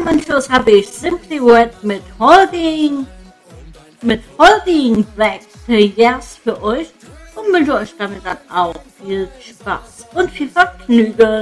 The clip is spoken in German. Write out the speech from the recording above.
weiteren Schluss habe ich Simply Red mit Holding Back the Years für euch und wünsche euch damit dann auch viel Spaß und viel Vergnügen.